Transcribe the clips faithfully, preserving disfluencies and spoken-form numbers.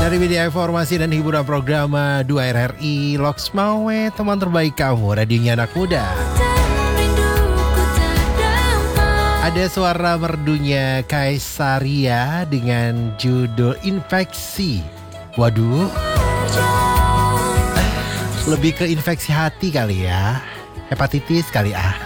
Dari media informasi dan hiburan program dua R R I Loks Mawe, teman terbaik kamu, radionya anak muda. Ada suara merdunya Kaisaria dengan judul Infeksi. Waduh, lebih ke infeksi hati kali ya, hepatitis kali ah.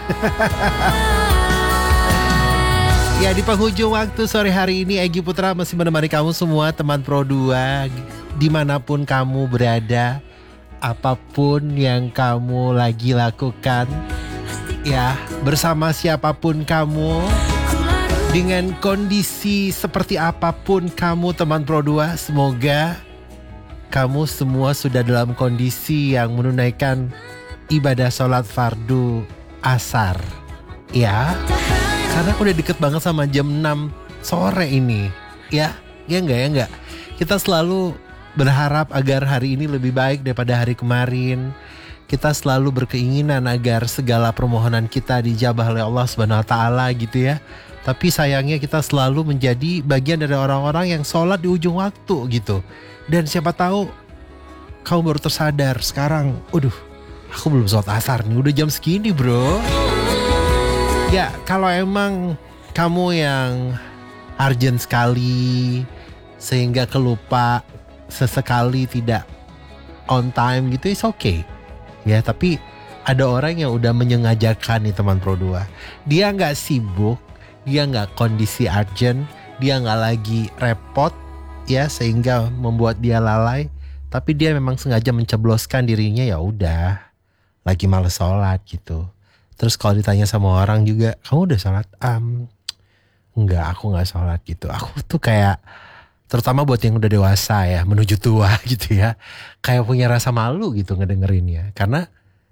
Ya, di penghujung waktu sore hari ini Egy Putra masih menemani kamu semua teman Pro dua dimanapun kamu berada, apapun yang kamu lagi lakukan, ya bersama siapapun kamu, dengan kondisi seperti apapun kamu teman Pro dua, semoga kamu semua sudah dalam kondisi yang menunaikan ibadah sholat fardu asar, ya. Karena udah deket banget sama jam enam sore ini. Ya, ya enggak, ya enggak. Kita selalu berharap agar hari ini lebih baik daripada hari kemarin. Kita selalu berkeinginan agar segala permohonan kita dijabah oleh Allah Subhanahu wa taala gitu ya. Tapi sayangnya kita selalu menjadi bagian dari orang-orang yang sholat di ujung waktu gitu. Dan siapa tahu kamu baru tersadar sekarang, aduh, aku belum sholat asar nih, udah jam segini bro. Ya, kalau emang kamu yang urgent sekali sehingga kelupa sesekali tidak on time gitu, it's okay. Ya, tapi ada orang yang udah menyengajakan nih teman Pro dua. Dia gak sibuk, dia gak kondisi urgent, dia gak lagi repot ya sehingga membuat dia lalai. Tapi dia memang sengaja mencebloskan dirinya, ya udah lagi males sholat gitu. Terus kalau ditanya sama orang juga, kamu udah sholat? Um, enggak, aku gak sholat gitu. Aku tuh kayak, terutama buat yang udah dewasa ya, menuju tua gitu ya, kayak punya rasa malu gitu ngedengerinnya. Karena,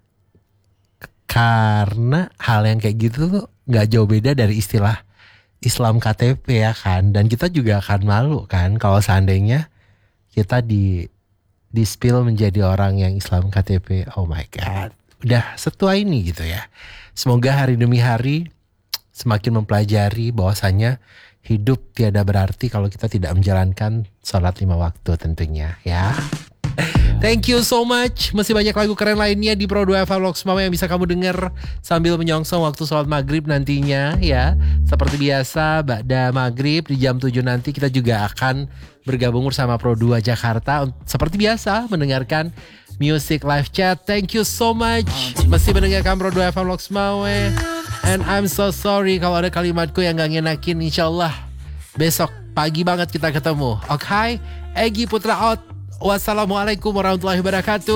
karena hal yang kayak gitu tuh gak jauh beda dari istilah Islam K T P ya kan. Dan kita juga akan malu kan kalau seandainya kita di, di spill menjadi orang yang Islam K T P. Oh my God. Udah setua ini gitu ya. Semoga hari demi hari semakin mempelajari bahwasanya hidup tiada berarti kalau kita tidak menjalankan sholat lima waktu tentunya ya. Thank you so much. Masih banyak lagu keren lainnya di Pro dua F M Loks Mawe yang bisa kamu denger sambil menyongsong waktu sholat maghrib nantinya ya. Seperti biasa ba'da maghrib di jam tujuh nanti kita juga akan bergabung bersama Pro dua Jakarta. Seperti biasa mendengarkan Music Live Chat. Thank you so much. Masih mendengarkan Pro dua F M Loks Mawe. And I'm so sorry kalau ada kalimatku yang gak ngenakin. Insyaallah besok pagi banget kita ketemu. Oke, okay? Egy Putra out. Wassalamualaikum warahmatullahi wabarakatuh.